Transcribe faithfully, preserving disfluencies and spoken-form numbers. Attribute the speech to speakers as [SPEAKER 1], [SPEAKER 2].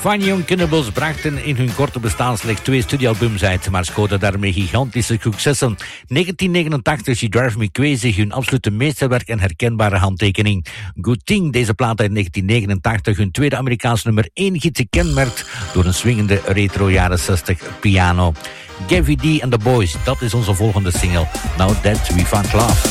[SPEAKER 1] Fine Young Cannibals brachten in hun korte bestaan slechts twee studioalbums uit, maar scoorden daarmee gigantische successen. negentien negenentachtig She Drives Me Crazy, hun absolute meesterwerk en herkenbare handtekening. Good Thing, deze plaat uit negentien negenentachtig, hun tweede Amerikaans nummer één hit, gekenmerkt door een swingende retro jaren zestig piano. Gavy D and the Boys, dat is onze volgende single. Now That We Found Love.